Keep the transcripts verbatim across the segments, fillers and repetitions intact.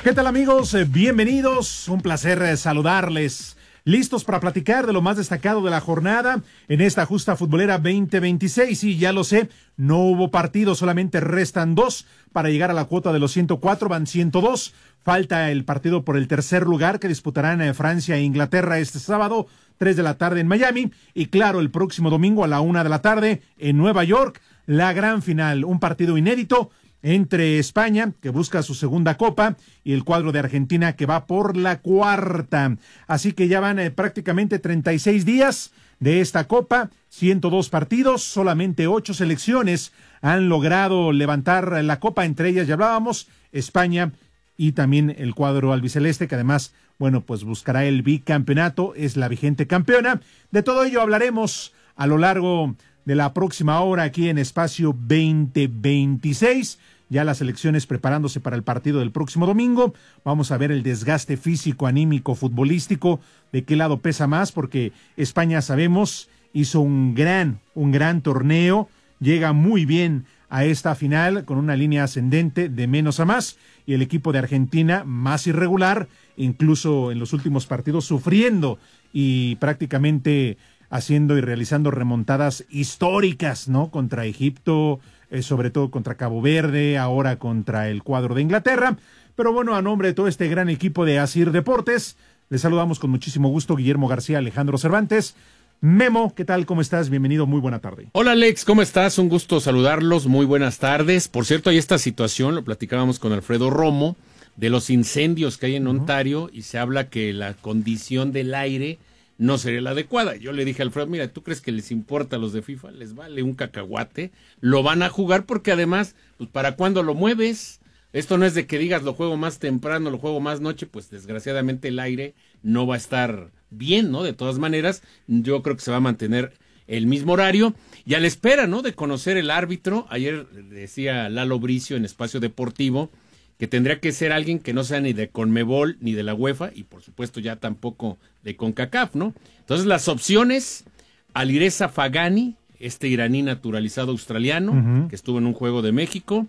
¿Qué tal, amigos? Bienvenidos, un placer saludarles. Listos para platicar de lo más destacado de la jornada en esta justa futbolera veinte veintiséis. Y ya lo sé, no hubo partido, solamente restan dos para llegar a la cuota de los ciento cuatro, van ciento dos. Falta el partido por el tercer lugar que disputarán Francia e Inglaterra este sábado, tres de la tarde en Miami. Y claro, el próximo domingo a la una de la tarde en Nueva York, la gran final, un partido inédito entre España, que busca su segunda copa, y el cuadro de Argentina, que va por la cuarta. Así que ya van eh, prácticamente treinta y seis días de esta copa, ciento dos partidos, solamente ocho selecciones han logrado levantar la copa, entre ellas ya hablábamos, España y también el cuadro albiceleste, que además, bueno, pues buscará el bicampeonato, es la vigente campeona. De todo ello hablaremos a lo largo de la próxima hora aquí en Espacio veinte veintiséis. Ya las selecciones preparándose para el partido del próximo domingo. Vamos a ver el desgaste físico, anímico, futbolístico, de qué lado pesa más, porque España, sabemos, hizo un gran, un gran torneo, llega muy bien a esta final con una línea ascendente de menos a más, y el equipo de Argentina más irregular, incluso en los últimos partidos sufriendo y prácticamente haciendo y realizando remontadas históricas, ¿no? Contra Egipto, eh, sobre todo contra Cabo Verde, ahora contra el cuadro de Inglaterra. Pero bueno, a nombre de todo este gran equipo de Asir Deportes, les saludamos con muchísimo gusto Guillermo García, Alejandro Cervantes. Memo, ¿qué tal? ¿Cómo estás? Bienvenido, muy buena tarde. Hola Alex, ¿cómo estás? Un gusto saludarlos, muy buenas tardes. Por cierto, hay esta situación, lo platicábamos con Alfredo Romo, de los incendios que hay en uh-huh. Ontario, y se habla que la condición del aire no sería la adecuada. Yo le dije a Alfredo, mira, ¿tú crees que les importa a los de FIFA? Les vale un cacahuate, lo van a jugar porque además, pues ¿para cuándo lo mueves? Esto no es de que digas lo juego más temprano, lo juego más noche, pues desgraciadamente el aire no va a estar bien, ¿no? De todas maneras, yo creo que se va a mantener el mismo horario y a la espera, ¿no? De conocer el árbitro. Ayer decía Lalo Bricio en Espacio Deportivo que tendría que ser alguien que no sea ni de Conmebol ni de la UEFA y por supuesto ya tampoco de CONCACAF, ¿no? Entonces las opciones, Alireza Fagani, este iraní naturalizado australiano, uh-huh. que estuvo en un juego de México,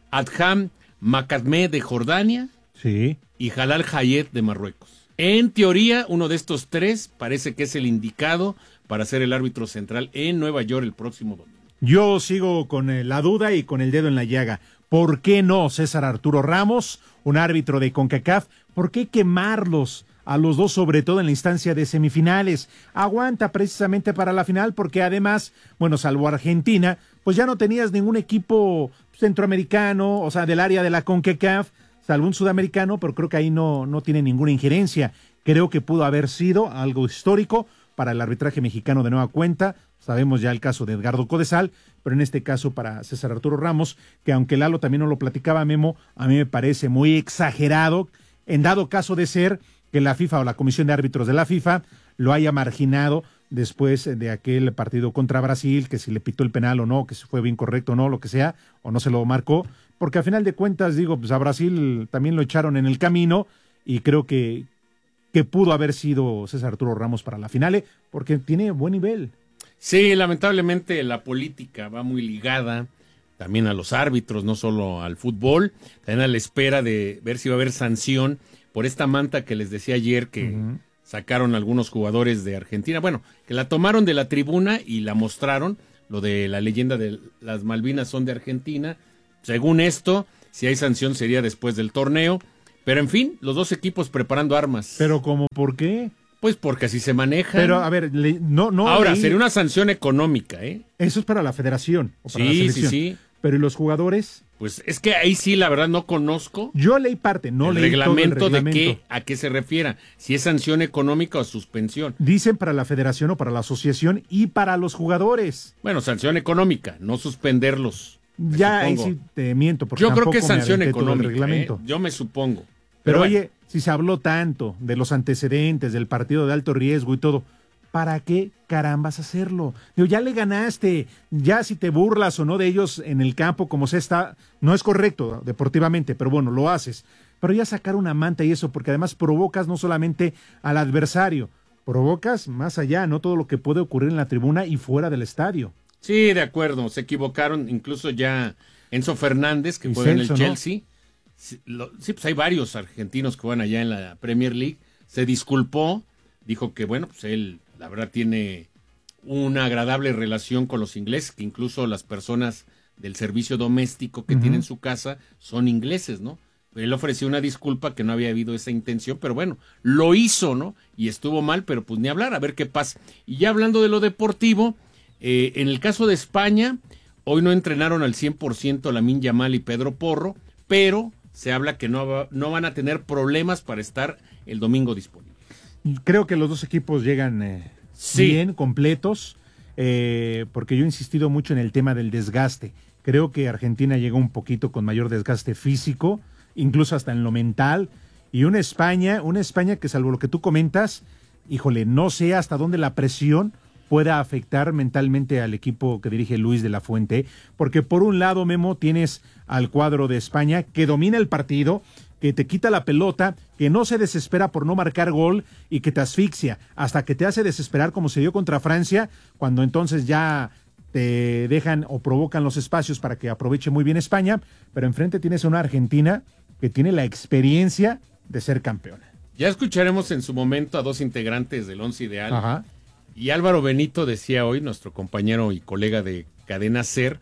Adham Makadme de Jordania, sí. y Jalal Hayet de Marruecos. En teoría, uno de estos tres parece que es el indicado para ser el árbitro central en Nueva York el próximo domingo. Yo sigo con eh, la duda y con el dedo en la llaga. ¿Por qué no César Arturo Ramos, un árbitro de CONCACAF? ¿Por qué quemarlos a los dos, sobre todo en la instancia de semifinales? Aguanta precisamente para la final, porque además, bueno, salvo Argentina, pues ya no tenías ningún equipo centroamericano, o sea, del área de la CONCACAF, salvo un sudamericano, pero creo que ahí no, no tiene ninguna injerencia. Creo que pudo haber sido algo histórico para el arbitraje mexicano de nueva cuenta. Sabemos ya el caso de Edgardo Codesal, pero en este caso para César Arturo Ramos, que aunque Lalo también no lo platicaba, Memo, a mí me parece muy exagerado, en dado caso de ser que la FIFA o la Comisión de Árbitros de la FIFA lo haya marginado después de aquel partido contra Brasil, que si le pitó el penal o no, que si fue bien correcto o no, lo que sea, o no se lo marcó, porque a final de cuentas, digo, pues a Brasil también lo echaron en el camino, y creo que, que pudo haber sido César Arturo Ramos para la final, porque tiene buen nivel. Sí, lamentablemente la política va muy ligada también a los árbitros, no solo al fútbol, también a la espera de ver si va a haber sanción por esta manta que les decía ayer que uh-huh. sacaron algunos jugadores de Argentina, bueno, que la tomaron de la tribuna y la mostraron, lo de la leyenda de las Malvinas son de Argentina. Según esto, si hay sanción sería después del torneo, pero en fin, los dos equipos preparando armas. ¿Pero cómo? ¿Por qué? Pues porque así se maneja. Pero, a ver, le, no, no. Ahora, leí... sería una sanción económica, ¿eh? Eso es para la federación. O para sí, la selección. sí, sí. Pero ¿y los jugadores? Pues es que ahí sí, la verdad, no conozco. Yo leí parte, no el leí reglamento todo el reglamento. De qué, a qué se refiera. Si es sanción económica o suspensión. Dicen para la federación o para la asociación y para los jugadores. Bueno, sanción económica, no suspenderlos. Ya, ahí sí te miento. Porque yo creo que es sanción económica, reglamento. ¿eh? Yo me supongo. Pero, Pero bueno. oye, si se habló tanto de los antecedentes, del partido de alto riesgo y todo, ¿para qué carambas hacerlo? Digo, ya le ganaste, ya si te burlas o no de ellos en el campo como se está, no es correcto deportivamente, pero bueno, lo haces. Pero ya sacar una manta y eso, porque además provocas no solamente al adversario, provocas más allá, ¿no? Todo lo que puede ocurrir en la tribuna y fuera del estadio. Sí, de acuerdo, se equivocaron, incluso ya Enzo Fernández, que y juega Celso, en el Chelsea, ¿no? Sí, lo, sí, pues hay varios argentinos que van allá en la Premier League. Se disculpó, dijo que, bueno, pues él, la verdad, tiene una agradable relación con los ingleses, que incluso las personas del servicio doméstico que uh-huh. tiene en su casa son ingleses, ¿no? Pero él ofreció una disculpa que no había habido esa intención, pero bueno, lo hizo, ¿no? Y estuvo mal, pero pues ni hablar, a ver qué pasa. Y ya hablando de lo deportivo, eh, en el caso de España, hoy no entrenaron al cien por ciento Lamine Yamal y Pedro Porro, pero se habla que no, va, no van a tener problemas para estar el domingo disponibles. Creo que los dos equipos llegan eh, sí. bien, completos, eh, porque yo he insistido mucho en el tema del desgaste. Creo que Argentina llegó un poquito con mayor desgaste físico, incluso hasta en lo mental, y una España, una España que salvo lo que tú comentas, híjole, no sé hasta dónde la presión pueda afectar mentalmente al equipo que dirige Luis de la Fuente, porque por un lado, Memo, tienes al cuadro de España que domina el partido, que te quita la pelota, que no se desespera por no marcar gol y que te asfixia, hasta que te hace desesperar como se dio contra Francia, cuando entonces ya te dejan o provocan los espacios para que aproveche muy bien España, pero enfrente tienes una Argentina que tiene la experiencia de ser campeona. Ya escucharemos en su momento a dos integrantes del Once Ideal. Ajá. Y Álvaro Benito decía hoy, nuestro compañero y colega de Cadena SER,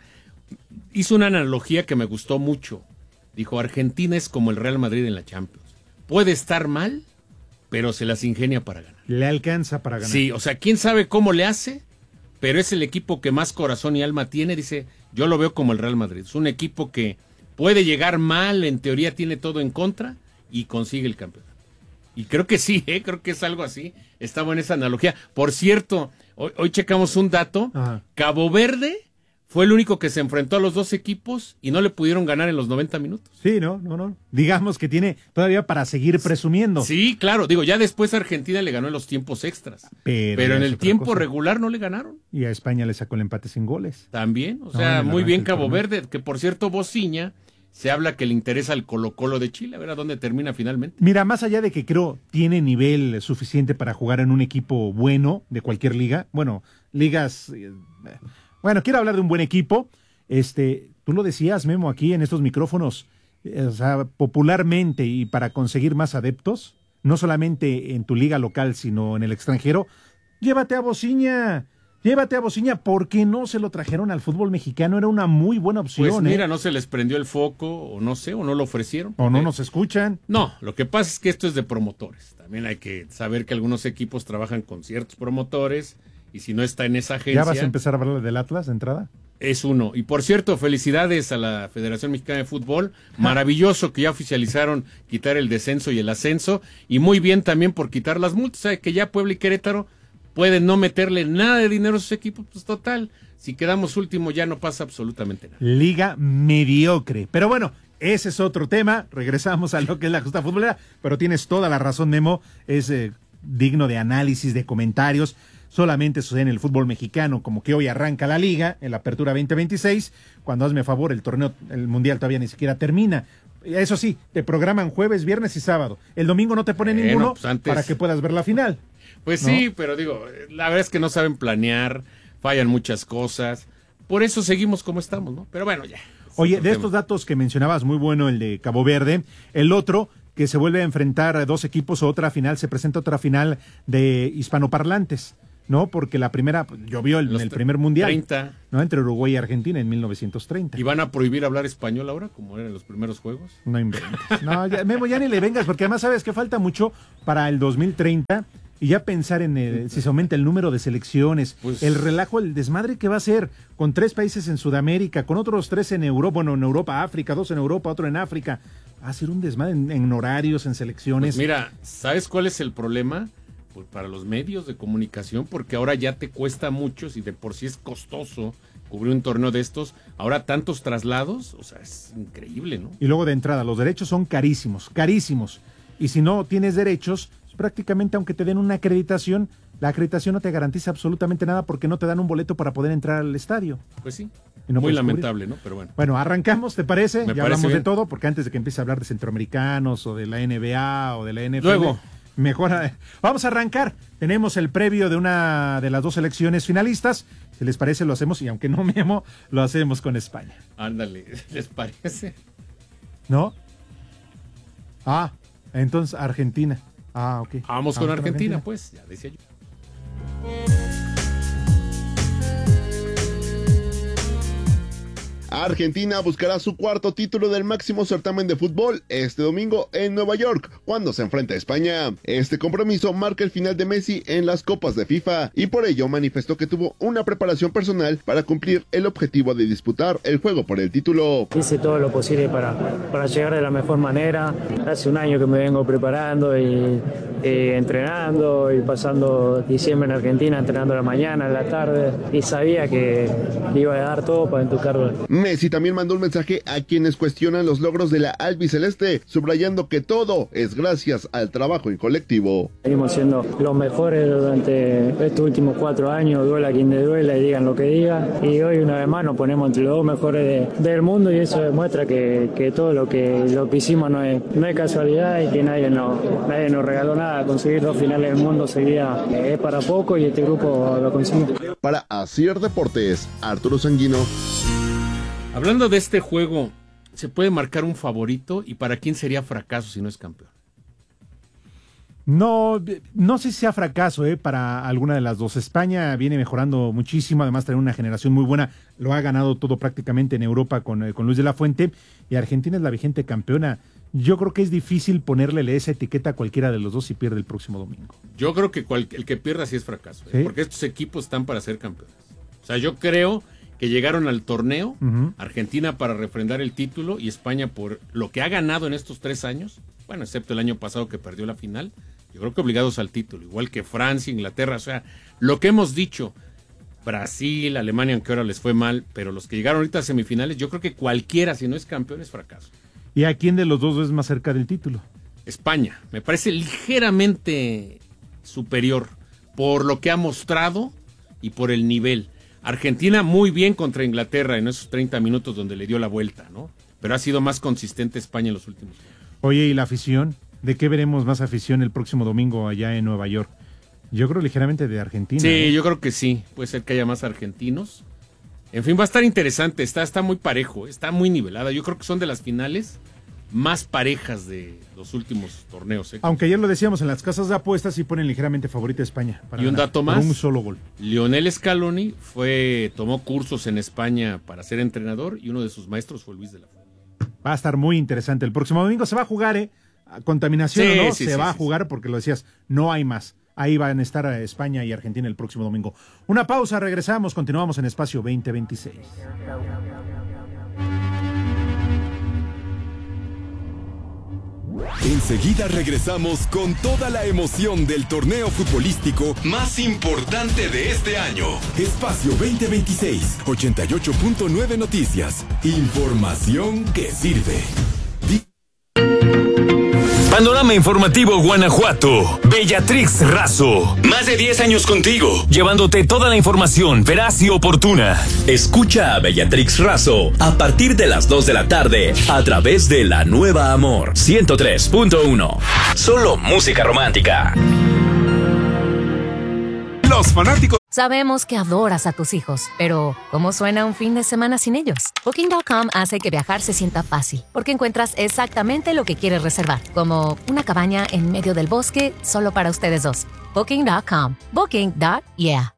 hizo una analogía que me gustó mucho. Dijo, Argentina es como el Real Madrid en la Champions. Puede estar mal, pero se las ingenia para ganar. Le alcanza para ganar. Sí, o sea, quién sabe cómo le hace, pero es el equipo que más corazón y alma tiene. Dice, yo lo veo como el Real Madrid. Es un equipo que puede llegar mal, en teoría tiene todo en contra y consigue el campeonato. Y creo que sí, ¿eh? Creo que es algo así. Está buena esa analogía. Por cierto, hoy, hoy checamos un dato. Ajá. Cabo Verde fue el único que se enfrentó a los dos equipos y no le pudieron ganar en los noventa minutos. Sí, no, no, no. Digamos que tiene todavía para seguir presumiendo. Sí, claro. Digo, ya después Argentina le ganó en los tiempos extras. Pero, pero en el tiempo cosa. regular no le ganaron. Y a España le sacó el empate sin goles. También, o sea, no, muy bien Cabo Verde, que por cierto, Bociña, se habla que le interesa el Colo-Colo de Chile, a ver a dónde termina finalmente. Mira, más allá de que creo tiene nivel suficiente para jugar en un equipo bueno de cualquier liga, bueno, ligas, eh, bueno, quiero hablar de un buen equipo, este, tú lo decías, Memo, aquí en estos micrófonos, eh, o sea, popularmente y para conseguir más adeptos, no solamente en tu liga local, sino en el extranjero, llévate a Bociña. Llévate a Bociña, ¿por qué no se lo trajeron al fútbol mexicano? Era una muy buena opción. Pues mira, ¿eh? no se les prendió el foco, o no sé, o no lo ofrecieron. O no nos escuchan. No, lo que pasa es que esto es de promotores. También hay que saber que algunos equipos trabajan con ciertos promotores, y si no está en esa agencia... ¿Ya vas a empezar a hablar del Atlas de entrada? Es uno. Y por cierto, felicidades a la Federación Mexicana de Fútbol. Maravilloso que ya oficializaron quitar el descenso y el ascenso, y muy bien también por quitar las multas. ¿Sabe? Que ya Puebla y Querétaro pueden no meterle nada de dinero a sus equipos, pues total, si quedamos último ya no pasa absolutamente nada. Liga mediocre. Pero bueno, ese es otro tema, regresamos a lo que es la justa futbolera, pero tienes toda la razón, Memo, es eh, digno de análisis, de comentarios. Solamente sucede en el fútbol mexicano, como que hoy arranca la liga, en la apertura veinte veintiséis, cuando hazme favor, el torneo, el mundial todavía ni siquiera termina. Eso sí, te programan jueves, viernes y sábado. El domingo no te ponen bueno, ninguno pues antes... para que puedas ver la final. Pues ¿no? Sí, pero digo, la verdad es que no saben planear, fallan muchas cosas, por eso seguimos como estamos, ¿no? Pero bueno, ya. Oye, de tema. Estos datos que mencionabas, muy bueno el de Cabo Verde, el otro que se vuelve a enfrentar a dos equipos o otra final, se presenta otra final de hispanoparlantes, ¿no? Porque la primera, llovió el, en el primer mundial, treinta ¿no? Entre Uruguay y Argentina en mil novecientos treinta. ¿Y van a prohibir hablar español ahora, como eran los primeros juegos? No inventes. No, ya, Memo, ya ni le vengas, porque además sabes que falta mucho para el dos mil treinta y ya pensar en el, si se aumenta el número de selecciones, pues, el relajo, el desmadre que va a ser con tres países en Sudamérica, con otros tres en Europa, bueno, en Europa, África, dos en Europa, otro en África. Va a ser un desmadre en, en horarios, en selecciones. Pues mira, ¿sabes cuál es el problema? Pues para los medios de comunicación, porque ahora ya te cuesta mucho, si de por sí es costoso cubrir un torneo de estos, ahora tantos traslados, o sea, es increíble, ¿no? Y luego de entrada, los derechos son carísimos, carísimos. Y si no tienes derechos, prácticamente aunque te den una acreditación, la acreditación no te garantiza absolutamente nada porque no te dan un boleto para poder entrar al estadio. Pues sí, no muy lamentable, ¿no? Pero bueno. Bueno, arrancamos, ¿te parece? Me ya parece hablamos bien. de todo, porque antes de que empiece a hablar de centroamericanos o de la N B A o de la N F L, luego mejor, vamos a arrancar. Tenemos el previo de una de las dos selecciones finalistas. Si les parece, lo hacemos, y aunque no Memo, lo hacemos con España. Ándale, ¿les parece? ¿No? Ah, entonces Argentina. Ah, ok. Vamos con Argentina, Argentina, pues, ya decía yo. Argentina buscará su cuarto título del máximo certamen de fútbol este domingo en Nueva York, cuando se enfrenta a España. Este compromiso marca el final de Messi en las copas de FIFA y por ello manifestó que tuvo una preparación personal para cumplir el objetivo de disputar el juego por el título. Hice todo lo posible para, para llegar de la mejor manera. Hace un año que me vengo preparando y eh, entrenando y pasando diciembre en Argentina, entrenando a la mañana, a la tarde, y sabía que iba a dar todo para entucarlo. Messi también mandó un mensaje a quienes cuestionan los logros de la albiceleste, subrayando que todo es gracias al trabajo en colectivo. Seguimos siendo los mejores durante estos últimos cuatro años, duela quien le duela y digan lo que digan, y hoy una vez más nos ponemos entre los dos mejores de, del mundo y eso demuestra que, que todo lo que, lo que hicimos no es, no es casualidad y que nadie nos, nadie nos regaló nada. Conseguir dos finales del mundo seguía eh, es para poco y este grupo lo consiguió. Para Asier Deportes, Arturo Sanguino. Hablando de este juego, ¿se puede marcar un favorito? ¿Y para quién sería fracaso si no es campeón? No, no sé si sea fracaso eh, para alguna de las dos. España viene mejorando muchísimo, además tiene una generación muy buena, lo ha ganado todo prácticamente en Europa con, con Luis de la Fuente, y Argentina es la vigente campeona. Yo creo que es difícil ponerle esa etiqueta a cualquiera de los dos si pierde el próximo domingo. Yo creo que cual, el que pierda sí es fracaso, ¿eh? ¿Sí? Porque estos equipos están para ser campeones. O sea, yo creo que llegaron al torneo, uh-huh. Argentina para refrendar el título y España por lo que ha ganado en estos tres años, bueno, excepto el año pasado que perdió la final, yo creo que obligados al título, igual que Francia, Inglaterra, o sea, lo que hemos dicho, Brasil, Alemania, aunque ahora les fue mal, pero los que llegaron ahorita a semifinales, yo creo que cualquiera, si no es campeón, es fracaso. ¿Y a quién de los dos es más cerca del título? España, me parece ligeramente superior por lo que ha mostrado y por el nivel. Argentina muy bien contra Inglaterra en esos treinta minutos donde le dio la vuelta, ¿no? Pero ha sido más consistente España en los últimos años. Oye, ¿y la afición? ¿De qué veremos más afición el próximo domingo allá en Nueva York? Yo creo ligeramente de Argentina. Sí, ¿eh? yo creo que sí. Puede ser que haya más argentinos. En fin, va a estar interesante. Está, está muy parejo, está muy nivelada. Yo creo que son de las finales más parejas de los últimos torneos. ¿eh? Aunque ayer lo decíamos, en las casas de apuestas sí ponen ligeramente favorita a España. Para y un ganar, dato más. un solo gol. Lionel Scaloni fue, tomó cursos en España para ser entrenador y uno de sus maestros fue Luis de la Fuente. Va a estar muy interesante. El próximo domingo se va a jugar, ¿eh? Contaminación sí, o no, sí, se sí, va sí, a jugar sí. porque lo decías, no hay más. Ahí van a estar España y Argentina el próximo domingo. Una pausa, regresamos, continuamos en Espacio veinte veintiséis. Enseguida regresamos con toda la emoción del torneo futbolístico más importante de este año. Espacio veinte veintiséis, ochenta y ocho punto nueve Noticias. Información que sirve. Di- Panorama Informativo Guanajuato. Bellatrix Razo. Más de diez años contigo, llevándote toda la información veraz y oportuna. Escucha a Bellatrix Razo a partir de las dos de la tarde a través de La Nueva Amor ciento tres punto uno. Solo música romántica. Los fanáticos. Sabemos que adoras a tus hijos, pero ¿cómo suena un fin de semana sin ellos? Booking punto com hace que viajar se sienta fácil, porque encuentras exactamente lo que quieres reservar, como una cabaña en medio del bosque solo para ustedes dos. Booking punto com. Booking. Yeah.